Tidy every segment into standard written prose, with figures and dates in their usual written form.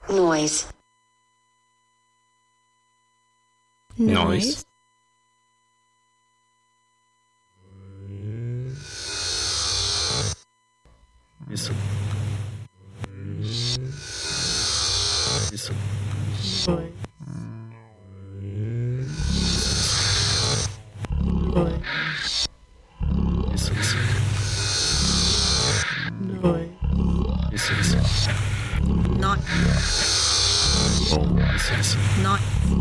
Noise. Noise. Isso. Isso. Isso, isso. Isso, isso. Not. Bom, isso, isso. Not.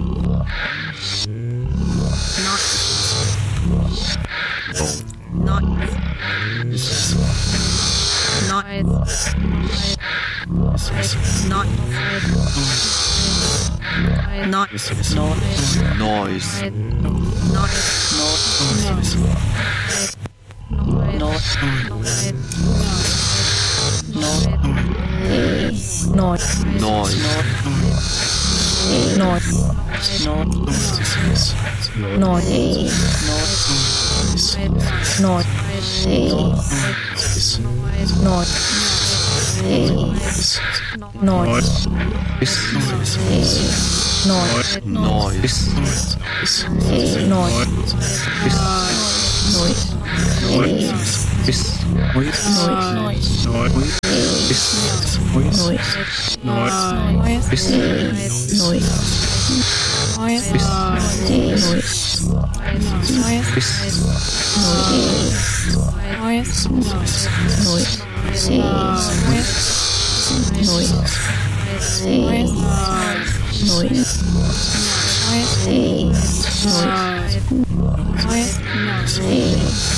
Not. Bom, Not. isso, isso. Not. Isso, isso. Not. Not. Isso, isso. Noise. Not. Isso, isso. Noise.